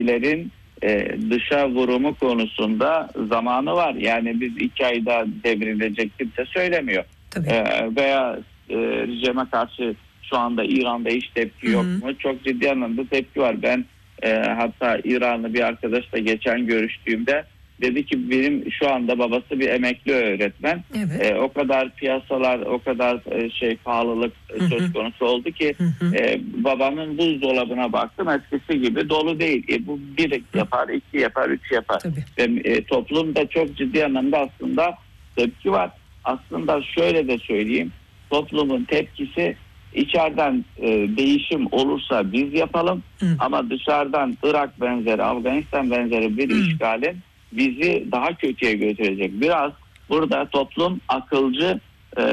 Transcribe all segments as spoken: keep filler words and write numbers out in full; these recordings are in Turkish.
Husilerin e, dışa vurumu konusunda zamanı var. Yani biz iki ayda devrilecek kimse söylemiyor. E, veya e, rejime karşı şu anda İran'da hiç tepki yok Hı-hı. mu? Çok ciddi anlamda tepki var. Ben e, hatta İranlı bir arkadaşla geçen görüştüğümde dedi ki benim şu anda babası bir emekli öğretmen. Evet. E, o kadar piyasalar, o kadar e, şey pahalılık Hı hı. söz konusu oldu ki Hı hı. e, babamın buzdolabına baktım, eskisi gibi dolu değil. E, bu bir yapar, iki yapar, üç yapar. Ve e, toplumda çok ciddi anlamda aslında tepki var. Aslında şöyle de söyleyeyim, toplumun tepkisi içeriden e, değişim olursa biz yapalım. Hı. Ama dışarıdan Irak benzeri, Afganistan benzeri bir Hı. işgalin bizi daha kötüye götürecek. Biraz burada toplum akılcı e, e,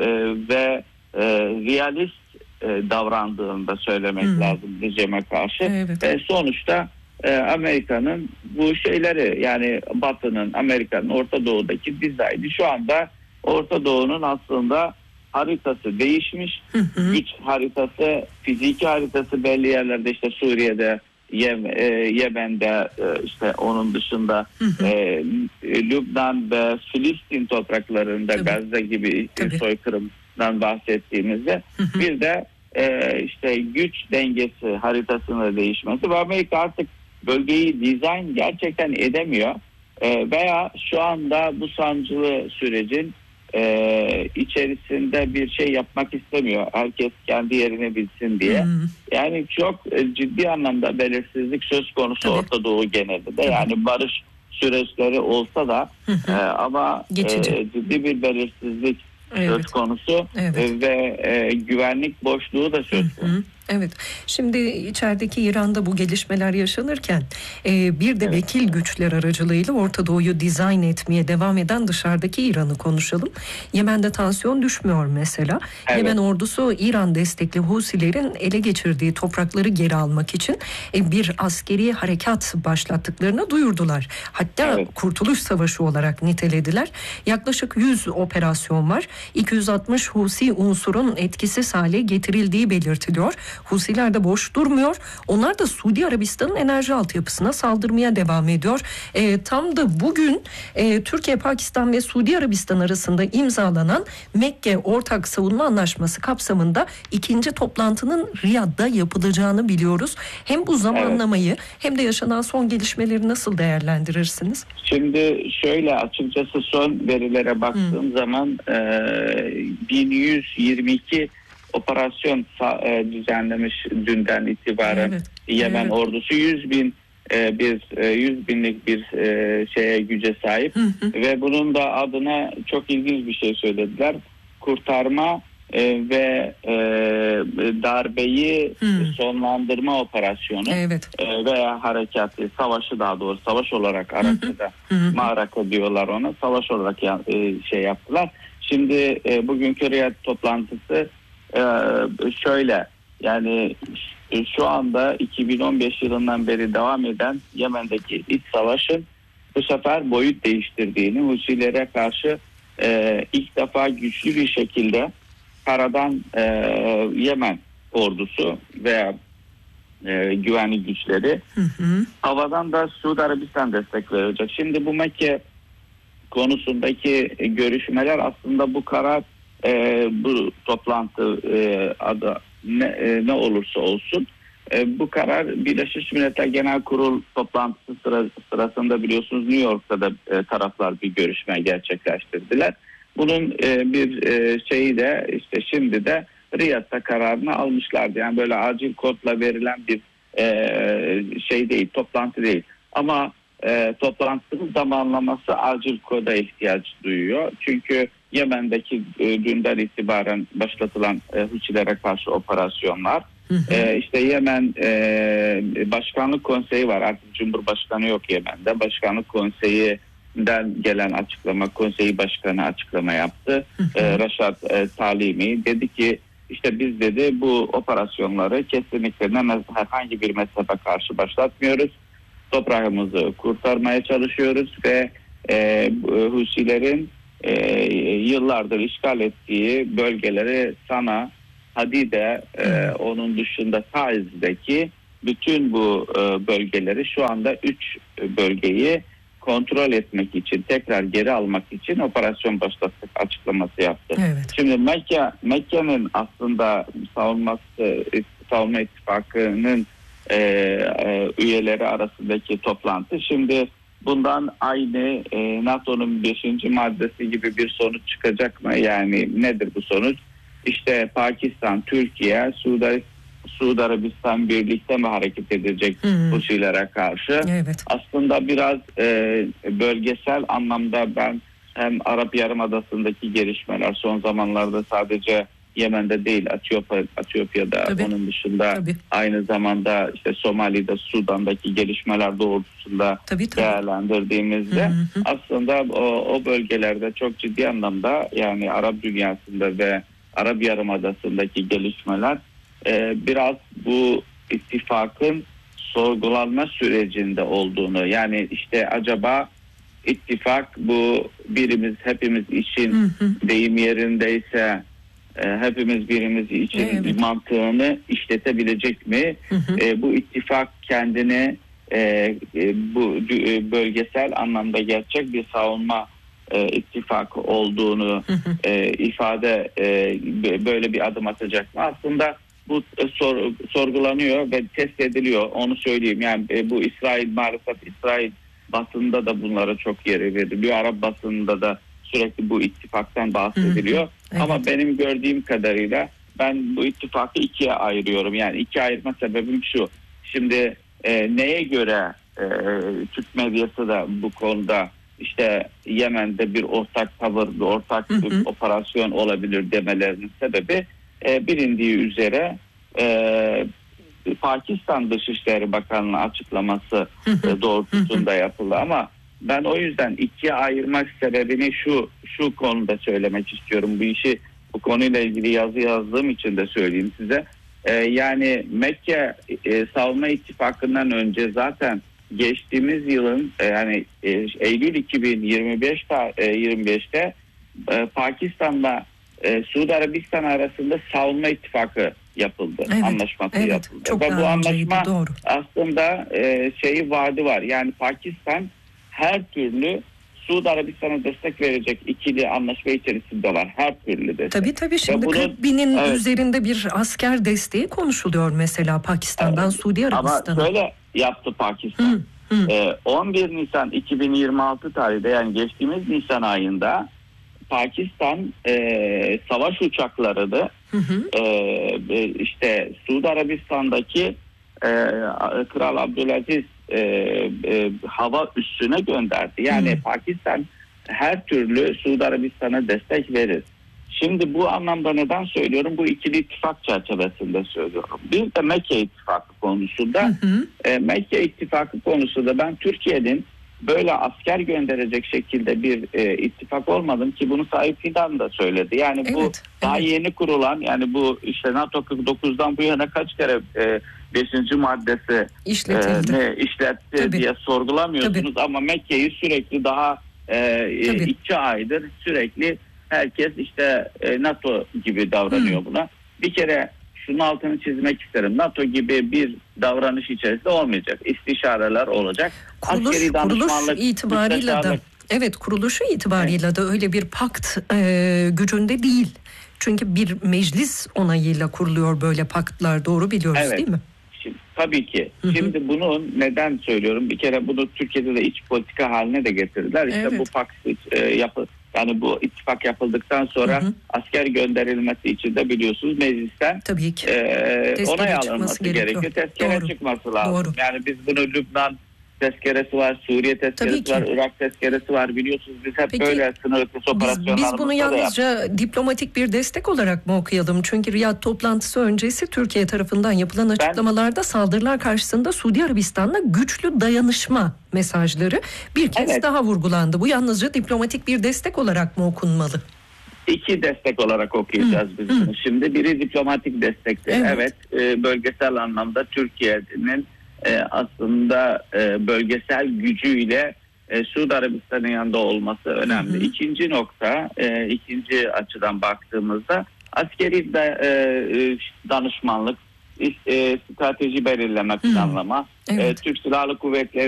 ve e, realist e, davrandığını da söylemek hmm. lazım rejime karşı. Evet. E, sonuçta e, Amerika'nın bu şeyleri, yani Batı'nın, Amerika'nın Orta Doğu'daki dizaynı, şu anda Orta Doğu'nun aslında haritası değişmiş. Hı hı. Güç haritası, fiziki haritası belli yerlerde, işte Suriye'de, Yem, e, Yemen'de, e, işte onun dışında hı hı. E, Lübnan ve Filistin topraklarında, tabii, Gazze gibi tabii. soykırımdan bahsettiğimizde hı hı. bir de e, işte güç dengesi haritasının değişmesi ve Amerika artık bölgeyi dizayn gerçekten edemiyor e, veya şu anda bu sancılı sürecin Ee, içerisinde bir şey yapmak istemiyor. Herkes kendi yerini bilsin diye. Hmm. Yani çok e, ciddi anlamda belirsizlik söz konusu, tabii, Orta Doğu genelinde. Tabii. Yani barış süreçleri olsa da e, ama e, ciddi bir belirsizlik, evet, söz konusu, evet, e, ve e, güvenlik boşluğu da söz konusu. Hı hı. Evet. Şimdi içerideki İran'da bu gelişmeler yaşanırken e, bir de evet. vekil güçler aracılığıyla Orta Doğu'yu dizayn etmeye devam eden dışarıdaki İran'ı konuşalım. Yemen'de tansiyon düşmüyor mesela. Evet. Yemen ordusu İran destekli Husilerin ele geçirdiği toprakları geri almak için e, bir askeri harekat başlattıklarını duyurdular. Hatta evet. Kurtuluş Savaşı olarak nitelediler. Yaklaşık yüz operasyon var. iki yüz altmış Husi unsurun etkisiz hale getirildiği belirtiliyor. Husiler de boş durmuyor. Onlar da Suudi Arabistan'ın enerji altyapısına saldırmaya devam ediyor. E, tam da bugün e, Türkiye, Pakistan ve Suudi Arabistan arasında imzalanan Mekke Ortak Savunma Anlaşması kapsamında ikinci toplantının Riyad'da yapılacağını biliyoruz. Hem bu zamanlamayı, evet, hem de yaşanan son gelişmeleri nasıl değerlendirirsiniz? Şimdi şöyle, açıkçası son verilere baktığım hmm. zaman e, bin yüz yirmi iki operasyon e, düzenlemiş dünden itibaren, evet, Yemen evet. ordusu yüz bin e, bir e, yüz binlik bir e, şeye güce sahip hı hı. ve bunun da adına çok ilginç bir şey söylediler. Kurtarma e, ve e, darbeyi hı. sonlandırma operasyonu, evet, e, veya harekatı, savaşı, daha doğrusu savaş olarak Arapçada maraka diyorlar ona, savaş olarak ya, e, şey yaptılar. Şimdi e, bugünkü Riyad toplantısı Ee, şöyle, yani şu anda iki bin on beş yılından beri devam eden Yemen'deki iç savaşın bu sefer boyut değiştirdiğini, Husilere karşı e, ilk defa güçlü bir şekilde karadan e, Yemen ordusu veya e, güvenlik güçleri, hı hı. havadan da Suudi Arabistan destek verecek. Şimdi bu Mekke konusundaki görüşmeler, aslında bu karar, e, bu toplantı e, adı ne, e, ne olursa olsun, e, bu karar Birleşmiş Milletler Genel Kurul toplantısı sıra, sırasında biliyorsunuz New York'ta da e, taraflar bir görüşme gerçekleştirdiler. Bunun e, bir e, şeyi de işte şimdi de Riyad'da kararını almışlardı. Yani böyle acil kodla verilen bir e, şey değil, toplantı değil. Ama e, toplantının zamanlaması acil koda ihtiyaç duyuyor. Çünkü Yemen'deki e, dünden itibaren başlatılan e, Husilere karşı operasyonlar, hı hı. E, işte Yemen e, Başkanlık Konseyi var. Artık Cumhurbaşkanı yok Yemen'de. Başkanlık Konseyi'nden gelen açıklama, Konseyi Başkanı açıklama yaptı. Hı hı. E, Raşad e, Talimi dedi ki, işte biz dedi bu operasyonları kesinlikle herhangi bir mezhebe karşı başlatmıyoruz. Toprağımızı kurtarmaya çalışıyoruz ve e, Husilerin e, yıllardır işgal ettiği bölgeleri Sana, Hadide, e, onun dışında Taiz'deki bütün bu e, bölgeleri şu anda üç bölgeyi kontrol etmek için, tekrar geri almak için operasyon başlattık açıklaması yaptı. Evet. Şimdi Mekke Mekke'nin aslında savunması savunma ittifakının e, e, üyeleri arasındaki toplantı şimdi bundan aynı e, NATO'nun beşinci maddesi gibi bir sonuç çıkacak mı? Yani nedir bu sonuç? İşte Pakistan, Türkiye, Suudi, Suudi Arabistan birlikte mi hareket edecek hmm. bu şeylere karşı? Evet. Aslında biraz e, bölgesel anlamda ben hem Arap Yarımadası'ndaki gelişmeler son zamanlarda sadece Yemen'de değil, Etiyopya, Etiyopya'da tabii. Onun dışında tabii. Aynı zamanda işte Somali'de, Sudan'daki gelişmeler doğrultusunda tabii, tabii. değerlendirdiğimizde hı hı. aslında o, o bölgelerde çok ciddi anlamda yani Arap dünyasında ve Arap Yarımadası'ndaki gelişmeler e, biraz bu ittifakın sorgulanma sürecinde olduğunu, yani işte acaba ittifak bu birimiz hepimiz için hı hı. deyim yerindeyse e, hepimiz birimiz için evet. mantığını işletebilecek mi? Hı hı. E, bu ittifak kendini e, e, bu e, bölgesel anlamda gerçek bir savunma e, ittifak olduğunu hı hı. E, ifade e, böyle bir adım atacak mı? Aslında bu e, sor, sorgulanıyor ve test ediliyor. Onu söyleyeyim. Yani e, bu İsrail maalesef İsrail basında da bunlara çok yer veriliyor. Arap basında da sürekli bu ittifaktan bahsediliyor. Hı hı, evet. Ama benim gördüğüm kadarıyla ben bu ittifakı ikiye ayırıyorum. Yani ikiye ayırma sebebim şu. Şimdi e, neye göre e, Türk medyası da bu konuda işte Yemen'de bir ortak tavır, bir ortak hı hı. bir operasyon olabilir demelerinin sebebi e, bilindiği üzere e, Pakistan Dışişleri Bakanlığı açıklaması e, doğrultusunda yapıldı ama ben o yüzden ikiye ayırmak sebebini şu şu konuda söylemek istiyorum. Bu işi bu konuyla ilgili yazı yazdığım için de söyleyeyim size. Ee, yani Mekke e, Savunma İttifakı'ndan önce zaten geçtiğimiz yılın e, yani e, Eylül iki bin yirmi beşte e, yirmi beşte e, Pakistan'la e, Suudi Arabistan arasında savunma ittifakı yapıldı. Evet, anlaşması evet, yapıldı. Ve bu anlaşma doğru. aslında e, şeyi vaadi var. Yani Pakistan her türlü Suudi Arabistan'a destek verecek ikili anlaşma içerisinde var. Her türlü destek. Tabii tabii şimdi bunun, kırk binin evet. üzerinde bir asker desteği konuşuluyor mesela Pakistan'dan evet. Suudi Arabistan'a. Ama şöyle yaptı Pakistan. Hı, hı. Ee, on bir Nisan iki bin yirmi altı tarihinde yani geçtiğimiz Nisan ayında Pakistan e, savaş uçaklarını hı hı. E, işte Suudi Arabistan'daki e, Kral Abdülaziz e, e, hava üssüne gönderdi. Yani hı. Pakistan her türlü Suudi Arabistan'a destek verir. Şimdi bu anlamda neden söylüyorum? Bu ikili ittifak çerçevesinde söylüyorum. Bir de Mekke ittifakı konusunda hı hı. E, Mekke ittifakı konusunda ben Türkiye'nin böyle asker gönderecek şekilde bir e, ittifak olmadım ki bunu Sahip Fidan da söyledi. Yani evet, bu daha evet. yeni kurulan yani bu işte NATO kırk dokuzdan bu yana kaç kere e, beşinci maddesi e, ne işletti Tabii. diye sorgulamıyorsunuz Tabii. ama Mekke'yi sürekli daha e, iki aydır sürekli herkes işte e, NATO gibi davranıyor hmm. buna. Bir kere şunun altını çizmek isterim. NATO gibi bir davranış içerisinde olmayacak. İstişareler olacak. Kuruluş, Askeri danışmanlık, kuruluş itibarıyla da evet kuruluşu itibarıyla evet. da öyle bir pakt e, gücünde değil. Çünkü bir meclis onayıyla kuruluyor böyle paktlar. Doğru biliyoruz evet. değil mi? Şimdi, tabii ki. Hı hı. Şimdi bunu neden söylüyorum? Bir kere bunu Türkiye'de de iç politika haline de getirdiler. İşte evet. bu pakt e, yapı Yani bu ittifak yapıldıktan sonra hı hı. asker gönderilmesi için de biliyorsunuz meclisten Tabii ki. E, onay alınması gerekiyor. gerekiyor. Tezkere Doğru. çıkması lazım. Doğru. Yani biz bunu Lübnan tezkeresi var, Suriye tezkeresi var, Irak tezkeresi var. Biliyorsunuz biz hep Peki, böyle sınır ötesi operasyonlarımızda Biz, biz bunu yalnızca diplomatik bir destek olarak mı okuyalım? Çünkü Riyad toplantısı öncesi Türkiye tarafından yapılan açıklamalarda ben, saldırılar karşısında Suudi Arabistan'la güçlü dayanışma mesajları bir kez evet. daha vurgulandı. Bu yalnızca diplomatik bir destek olarak mı okunmalı? İki destek olarak okuyacağız hmm. biz bunu. Hmm. Şimdi biri diplomatik destektir. Evet, evet bölgesel anlamda Türkiye'nin e, aslında e, bölgesel gücüyle e, Suudi Arabistan'ın yanında olması önemli. Hmm. İkinci nokta, e, ikinci açıdan baktığımızda askeri de, e, danışmanlık, e, strateji belirleme, planlama. Evet. E, Türk Silahlı Kuvvetleri